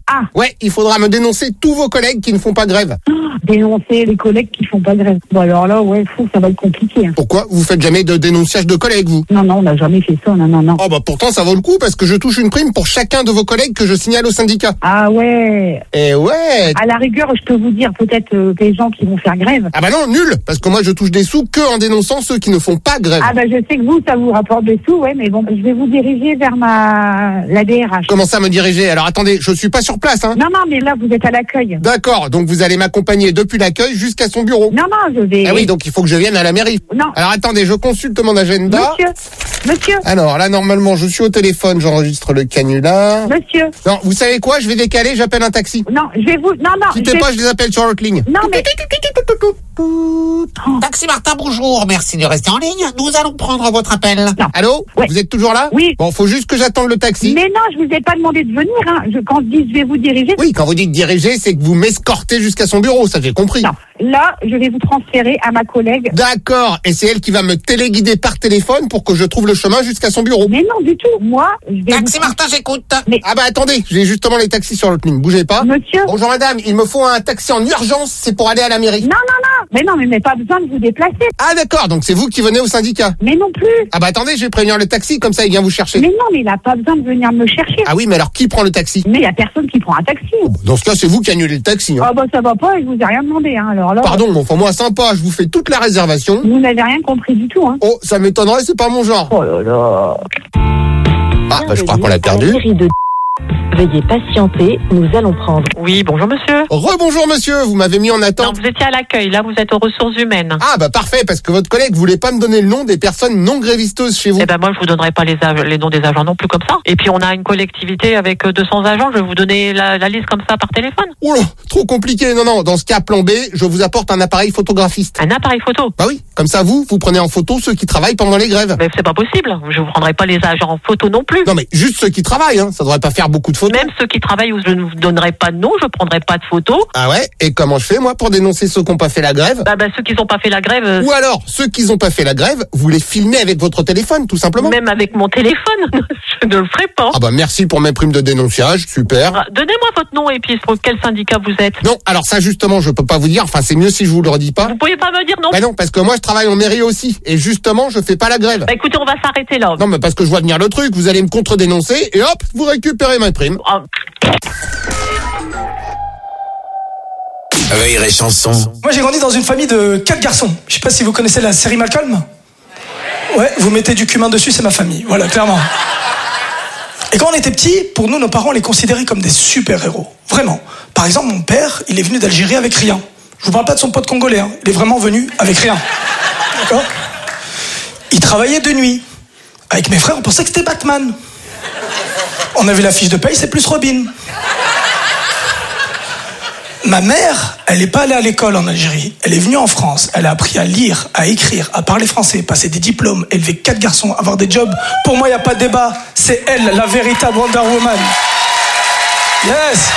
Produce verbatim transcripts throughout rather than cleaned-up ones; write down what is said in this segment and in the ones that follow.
Ah. Ouais, il faudra me dénoncer tous vos collègues qui ne font pas grève. Oh, dénoncer les collègues qui font pas grève. Bon alors là, ouais, fou, ça va être compliqué. Hein. Pourquoi? Vous faites jamais de dénonciage de collègues, vous? Non, non, on n'a jamais fait ça, non, non, non. Oh bah pourtant ça vaut le coup parce que je touche une prime pour chacun de vos collègues que je signale au syndicat. Ah ouais. Eh ouais. À la rigueur, je peux vous dire peut-être euh, les gens qui vont faire grève. Ah bah non, nul, parce que moi je touche des sous que en dénonçant ceux qui ne font pas grève. Ah bah je sais que vous, ça vous rapporte des sous, ouais, mais bon, je vais vous diriger vers ma la D R H. Comment ça me diriger? Alors attendez, je suis pas sur place, hein. Non, non, mais là, vous êtes à l'accueil. D'accord, donc vous allez m'accompagner depuis l'accueil jusqu'à son bureau. Non, non, je vais... Ah oui, donc il faut que je vienne à la mairie. Non. Alors attendez, je consulte mon agenda. Monsieur, monsieur, Alors là, normalement, je suis au téléphone, j'enregistre le canular. monsieur. Non, vous savez quoi? Je vais décaler, j'appelle un taxi. Non, je vais vous... Non, non, je Quittez vais... pas, je les appelle sur l'autre ligne. Non, mais... Taxi Martin, bonjour, merci de rester en ligne. Nous allons prendre votre appel. Non. Allô? Ouais. Vous êtes toujours là? Oui. Bon, faut juste que j'attende le taxi. Mais non, je vous ai pas demandé de venir, hein. Je, quand je dis je vais vous diriger... Oui, quand vous dites diriger, c'est que vous m'escortez jusqu'à son bureau, ça j'ai compris. Non, là, je vais vous transférer à ma collègue. D'accord, et c'est elle qui va me téléguider par téléphone pour que je trouve le chemin jusqu'à son bureau. Mais non, du tout. Moi, je vais Taxi vous... Martin, j'écoute. Mais... Ah bah attendez, j'ai justement les taxis sur l'autre ligne, bougez pas. Monsieur... Bonjour madame, il me faut un taxi en urgence, c'est pour aller à la mairie. Non, non, non. Mais non, mais, mais pas besoin de vous déplacer. Ah d'accord, donc c'est vous qui venez au syndicat. Mais non plus. Ah bah attendez, je vais prévenir le taxi, comme ça il vient vous chercher. Mais non, mais il a pas besoin de venir me chercher. Ah oui, mais alors qui prend le taxi? Mais il y a personne qui prend un taxi. Dans ce cas, c'est vous qui annulez le taxi. Hein. Ah bah ça va pas, je vous ai rien demandé, hein. Alors là... Pardon, mais enfin moi sympa, je vous fais toute la réservation. Vous n'avez rien compris du tout, hein. Oh, ça m'étonnerait, c'est pas mon genre. Oh là là. Ah bah je crois qu'on l'a perdu. Veuillez patienter, nous allons prendre. Oui, bonjour monsieur. Rebonjour monsieur, vous m'avez mis en Non, attente. vous étiez à l'accueil, là vous êtes aux ressources humaines. Ah bah parfait, parce que votre collègue voulait pas me donner le nom des personnes non grévisteuses chez vous. Eh ben moi je vous donnerai pas les, ag- les noms des agents non plus comme ça. Et puis on a une collectivité avec euh, deux cents agents, je vais vous donner la, la liste comme ça par téléphone. Oula, trop compliqué. Non, non, dans ce cas, plan B, je vous apporte un appareil photographiste. Un appareil photo. Bah oui, comme ça vous, vous prenez en photo ceux qui travaillent pendant les grèves. Mais c'est pas possible, je vous prendrai pas les agents en photo non plus. Non mais juste ceux qui travaillent, hein. Ça devrait pas faire beaucoup de photos. Même ceux qui travaillent où je ne vous donnerai pas de nom, je prendrai pas de photos. Ah ouais? Et comment je fais moi pour dénoncer ceux qui n'ont pas fait la grève? Bah, bah ceux qui n'ont pas fait la grève, euh, Ou alors, ceux qui n'ont pas fait la grève, vous les filmez avec votre téléphone, tout simplement. même avec mon téléphone, je ne le ferai pas. Ah bah merci pour mes primes de dénonciage, super. Donnez-moi votre nom et puis sur quel syndicat vous êtes. Non, alors ça justement, je peux pas vous dire, enfin c'est mieux si je vous le redis pas. Vous pouvez pas me dire non. Bah non, parce que moi je travaille en mairie aussi, et justement je fais pas la grève. Bah écoutez, on va s'arrêter là. Non mais parce que je vois venir le truc, vous allez me contre-dénoncer, et hop, vous récupérez ma prime. Ah. Rire et chanson. Moi j'ai grandi dans une famille de quatre garçons. Je sais pas si vous connaissez la série Malcolm. Ouais, vous mettez du cumin dessus, c'est ma famille. Voilà, clairement. Et quand on était petits, pour nous, nos parents les considéraient comme des super-héros. Vraiment. Par exemple, mon père, il est venu d'Algérie avec rien. Je vous parle pas de son pote congolais, hein. Il est vraiment venu avec rien. D'accord ? Il travaillait de nuit. Avec mes frères, on pensait que c'était Batman. On a vu la fiche de paye, c'est plus Robin. Ma mère, elle n'est pas allée à l'école en Algérie. Elle est venue en France. Elle a appris à lire, à écrire, à parler français, passer des diplômes, élever quatre garçons, avoir des jobs. Pour moi, il n'y a pas de débat. C'est elle, la véritable Wonder Woman. Yes.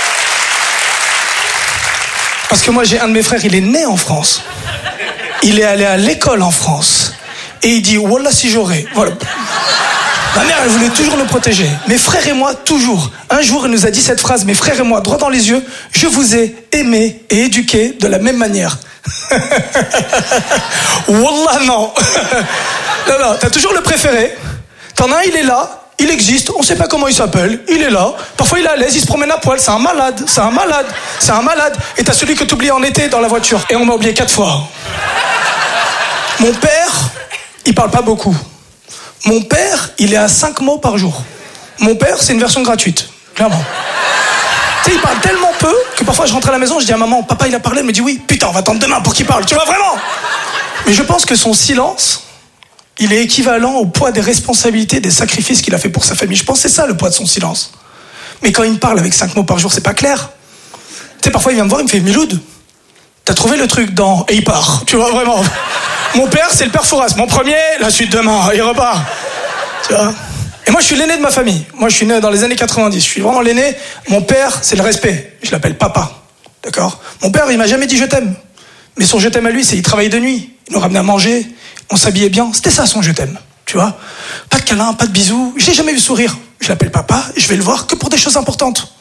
Parce que moi, j'ai un de mes frères, il est né en France. Il est allé à l'école en France. Et il dit, wallah si j'aurais. Voilà. Ma mère, elle voulait toujours le protéger. Mes frères et moi, toujours. Un jour, elle nous a dit cette phrase, mes frères et moi, droit dans les yeux, je vous ai aimé et éduqué de la même manière. Wallah, non. Non, non, t'as toujours le préféré. T'en as un, il est là, il existe, on sait pas comment il s'appelle, il est là. Parfois, il est à l'aise, il se promène à poil, c'est un malade, c'est un malade, c'est un malade. Et t'as celui que t'oublies en été dans la voiture. Et on m'a oublié quatre fois. Mon père, il parle pas beaucoup. Mon père, il est à cinq mots par jour. Mon père, c'est une version gratuite, clairement. Tu sais, il parle tellement peu que parfois je rentre à la maison, je dis à maman, papa il a parlé, elle me dit oui, putain, on va attendre demain pour qu'il parle, tu vois vraiment. Mais je pense que son silence, il est équivalent au poids des responsabilités, des sacrifices qu'il a fait pour sa famille. Je pense que c'est ça le poids de son silence. Mais quand il me parle avec cinq mots par jour, c'est pas clair. Tu sais, parfois il vient me voir, il me fait Miloud, t'as trouvé le truc dans... Et il part, tu vois, vraiment. Mon père, c'est le père Fouras. Mon premier, la suite demain, il repart. Tu vois. Et moi, je suis l'aîné de ma famille. Moi, je suis né dans les années quatre-vingt-dix. Je suis vraiment l'aîné. Mon père, c'est le respect. Je l'appelle papa. D'accord ? Mon père, il m'a jamais dit je t'aime. Mais son je t'aime à lui, c'est il travaillait de nuit. Il nous ramenait à manger. On s'habillait bien. C'était ça, son je t'aime. Tu vois ? Pas de câlin, pas de bisous. Je l'ai jamais vu sourire. Je l'appelle papa. Je vais le voir que pour des choses importantes.